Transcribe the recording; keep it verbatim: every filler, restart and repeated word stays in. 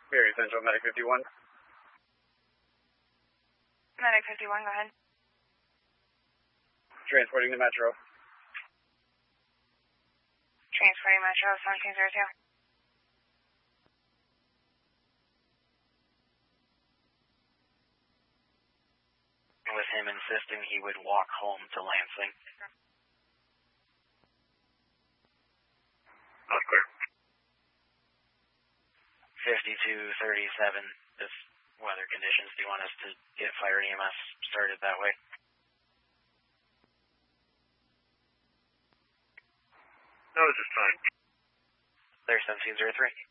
Very Central, Medic fifty-one. Medic fifty-one, go ahead. Transporting to Metro. Transporting Metro, seventeen zero two. With him insisting he would walk home to Lansing. Not clear. fifty-two thirty-seven, this weather conditions, do you want us to get fire E M S started that way? No, it's just fine. There's seventeen zero three.